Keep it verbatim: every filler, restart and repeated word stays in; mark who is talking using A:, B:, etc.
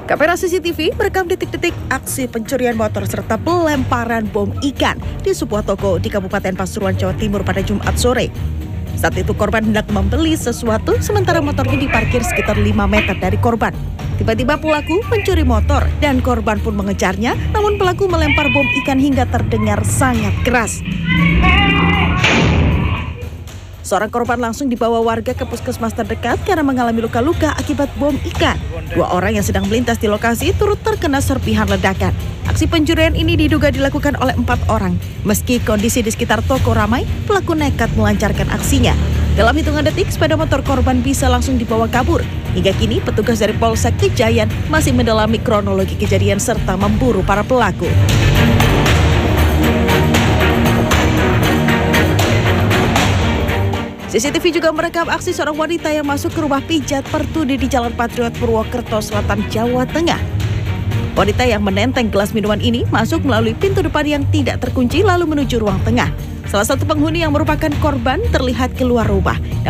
A: Kamera C C T V merekam detik-detik aksi pencurian motor serta pelemparan bom ikan di sebuah toko di Kabupaten Pasuruan, Jawa Timur pada Jumat sore. Saat itu korban hendak membeli sesuatu sementara motornya diparkir sekitar lima meter dari korban. Tiba-tiba pelaku mencuri motor dan korban pun mengejarnya, namun pelaku melempar bom ikan hingga terdengar sangat keras. Seorang korban langsung dibawa warga ke puskesmas terdekat karena mengalami luka-luka akibat bom ikan. Dua orang yang sedang melintas di lokasi turut terkena serpihan ledakan. Aksi pencurian ini diduga dilakukan oleh empat orang. Meski kondisi di sekitar toko ramai, pelaku nekat melancarkan aksinya. Dalam hitungan detik, sepeda motor korban bisa langsung dibawa kabur. Hingga kini, petugas dari Polsek Kejayaan masih mendalami kronologi kejadian serta memburu para pelaku. C C T V juga merekam aksi seorang wanita yang masuk ke rumah pijat Pertudi di Jalan Patriot Purwokerto Selatan, Jawa Tengah. Wanita yang menenteng gelas minuman ini masuk melalui pintu depan yang tidak terkunci lalu menuju ruang tengah. Salah satu penghuni yang merupakan korban terlihat keluar rumah.